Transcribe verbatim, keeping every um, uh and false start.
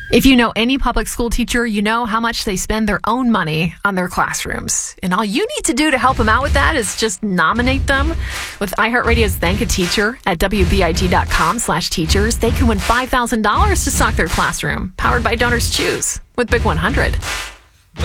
If you know any public school teacher, you know how much they spend their own money on their classrooms. And all you need to do to help them out with that is just nominate them. With iHeartRadio's Thank a Teacher at WBIG.com slash teachers, they can win five thousand dollars to stock their classroom. Powered by Donors Choose with Big one hundred.